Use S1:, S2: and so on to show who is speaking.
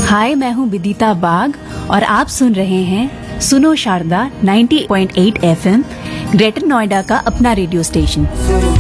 S1: हाय, मैं हूँ विदिता बाग और आप सुन रहे हैं सुनो शारदा 90.8 FM, ग्रेटर नोएडा का अपना रेडियो स्टेशन।